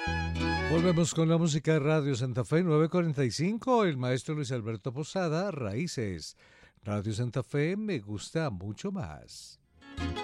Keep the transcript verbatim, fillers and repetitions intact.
Volvemos con la música de Radio Santa Fe nueve cuarenta y cinco, el maestro Luis Alberto Posada, Raíces. Radio Santa Fe me gusta mucho más.